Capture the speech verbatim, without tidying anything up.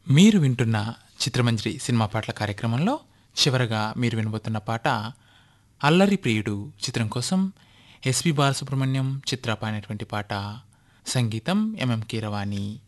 మీరు వింటున్న చిత్రమంజరి సినిమా పాటల కార్యక్రమంలో చివరగా మీరు వినబోతున్న పాట అల్లరి ప్రియుడు చిత్రం కోసం ఎస్పి బాలసుబ్రహ్మణ్యం చిత్ర పాడినటువంటి పాట. సంగీతం ఎంఎం కీరవాణి.